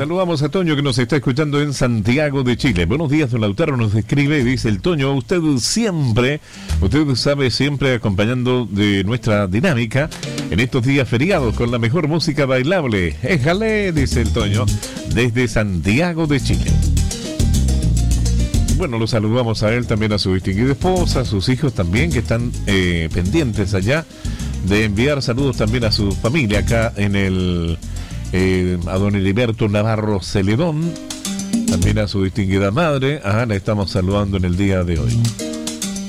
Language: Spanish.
Saludamos a Toño que nos está escuchando en Santiago de Chile. Buenos días, don Lautaro nos escribe, dice el Toño, usted sabe, siempre acompañando de nuestra dinámica en estos días feriados con la mejor música bailable. Éjale, dice el Toño, desde Santiago de Chile. Bueno, lo saludamos a él, también a su distinguida esposa, a sus hijos también que están pendientes allá de enviar saludos también a su familia acá en el a don Heriberto Navarro Celedón, también a su distinguida madre, la estamos saludando en el día de hoy.